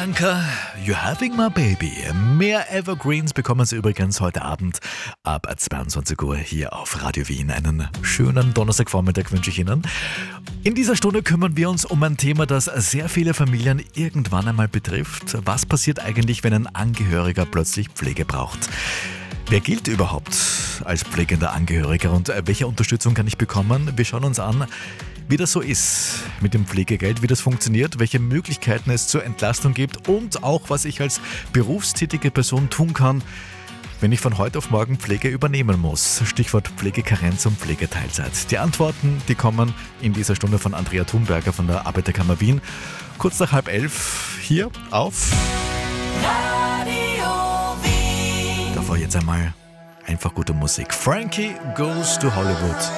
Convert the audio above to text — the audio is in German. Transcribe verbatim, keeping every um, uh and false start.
Bianca, You're Having My Baby. Mehr Evergreens bekommen Sie übrigens heute Abend ab zweiundzwanzig Uhr hier auf Radio Wien. Einen schönen Donnerstagvormittag wünsche ich Ihnen. In dieser Stunde kümmern wir uns um ein Thema, das sehr viele Familien irgendwann einmal betrifft. Was passiert eigentlich, wenn ein Angehöriger plötzlich Pflege braucht? Wer gilt überhaupt als pflegender Angehöriger und welche Unterstützung kann ich bekommen? Wir schauen uns an, wie das so ist mit dem Pflegegeld, wie das funktioniert, welche Möglichkeiten es zur Entlastung gibt und auch, was ich als berufstätige Person tun kann, wenn ich von heute auf morgen Pflege übernehmen muss. Stichwort Pflegekarenz und Pflegeteilzeit. Die Antworten, die kommen in dieser Stunde von Andrea Thunberger von der Arbeiterkammer Wien. Kurz nach halb elf hier auf Radio Wien. Davor jetzt einmal einfach gute Musik. Frankie Goes to Hollywood.